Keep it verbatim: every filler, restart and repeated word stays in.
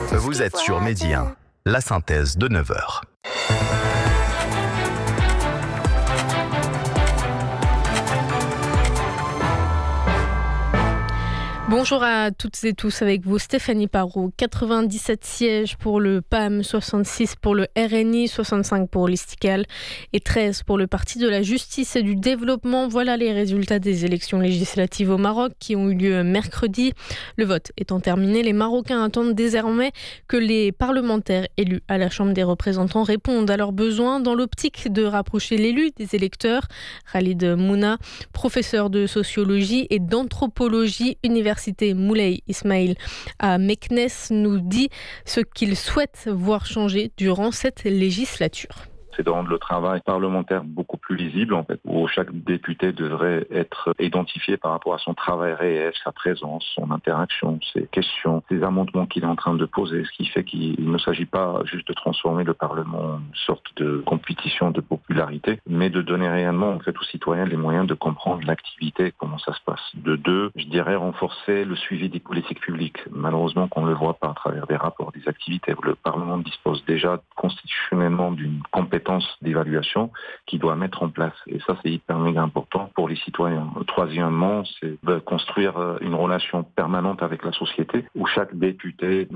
Vous êtes sur Midi un, la synthèse de neuf heures. Bonjour à toutes et tous, avec vous Stéphanie Parot. quatre-vingt-dix-sept sièges pour le P A M, soixante-six pour le R N I, soixante-cinq pour l'Istiqlal et treize pour le Parti de la Justice et du Développement. Voilà les résultats des élections législatives au Maroc qui ont eu lieu mercredi. Le vote étant terminé, les Marocains attendent désormais que les parlementaires élus à la Chambre des représentants répondent à leurs besoins dans l'optique de rapprocher l'élu des électeurs. Khalid Mouna, professeur de sociologie et d'anthropologie universitaire Moulay Ismail à Meknes, nous dit ce qu'il souhaite voir changer durant cette législature. C'est de rendre le travail parlementaire beaucoup plus lisible, en fait, où chaque député devrait être identifié par rapport à son travail réel, sa présence, son interaction, ses questions, ses amendements qu'il est en train de poser, ce qui fait qu'il ne s'agit pas juste de transformer le Parlement en une sorte de compétition de popularité, mais de donner réellement, en fait, aux citoyens les moyens de comprendre l'activité, comment ça se passe. De deux, je dirais renforcer le suivi des politiques publiques. Malheureusement, qu'on ne le voit pas à travers des rapports, des activités. Le Parlement dispose déjà constitutionnellement d'une compétence d'évaluation qu'il doit mettre en place. Et ça, c'est hyper méga important pour les citoyens. Troisièmement, c'est de construire une relation permanente avec la société où chaque député